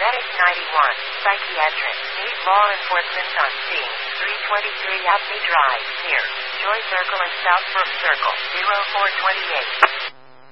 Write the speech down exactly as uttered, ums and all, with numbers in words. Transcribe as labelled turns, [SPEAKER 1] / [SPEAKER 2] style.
[SPEAKER 1] Medic ninety-one, Psychiatric. Need law enforcement on scene. three twenty-three Abney Drive, near Joy Circle and Southbrook Circle. zero four two eight.